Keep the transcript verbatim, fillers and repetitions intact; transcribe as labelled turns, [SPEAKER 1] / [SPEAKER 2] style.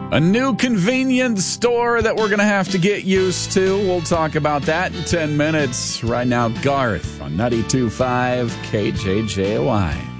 [SPEAKER 1] A new convenience store that we're going to have to get used to. We'll talk about that in ten minutes. Right now, Garth on ninety-two point five K J J Y.